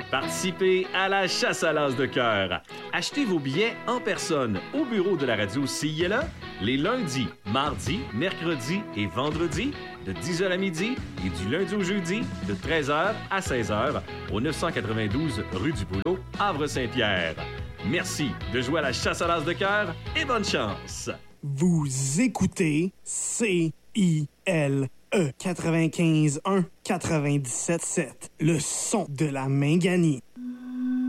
Participez à la chasse à l'as de cœur. Achetez vos billets en personne au bureau de la radio CILA les lundis, mardis, mercredis et vendredis de 10h à midi et du lundi au jeudi de 13h à 16h au 992 rue du Boulot, Havre-Saint-Pierre. Merci de jouer à la chasse à l'as de cœur et bonne chance! Vous écoutez CILE 95.1 97.7, le son de la Minganie.